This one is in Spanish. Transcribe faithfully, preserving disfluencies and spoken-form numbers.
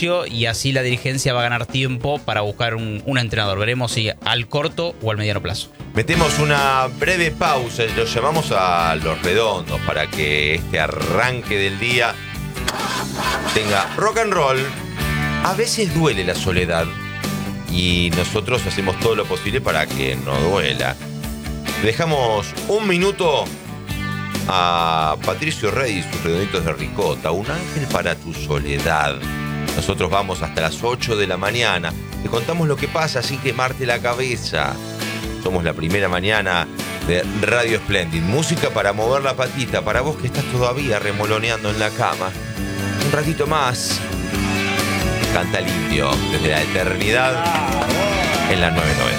espacio y así la dirigencia va a ganar tiempo para buscar un, un entrenador. Veremos si al corto o al mediano plazo. Metemos una breve pausa y los llamamos a los redondos para que este arranque del día tenga rock and roll. A veces duele la soledad y nosotros hacemos todo lo posible para que no duela. Dejamos un minuto a Patricio Rey y sus redonditos de ricota. Un ángel para tu soledad. Nosotros vamos hasta las ocho de la mañana. Te contamos lo que pasa sin quemarte la cabeza. Somos la primera mañana de Radio Splendid. Música para mover la patita. Para vos que estás todavía remoloneando en la cama. Un ratito más. Canta el indio desde la eternidad en la nueve noventa.